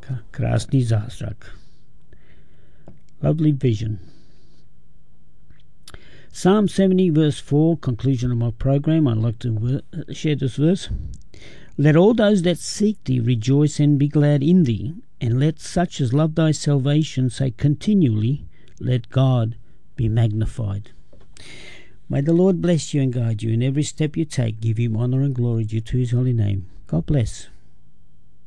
Krasny Zázrak. Lovely vision. Psalm 70 verse 4, conclusion of my program. I'd like to share this verse. Let all those that seek thee rejoice and be glad in thee, and let such as love thy salvation say continually, let God be magnified. May the Lord bless you and guide you in every step you take. Give him honor and glory due to his holy name. God bless.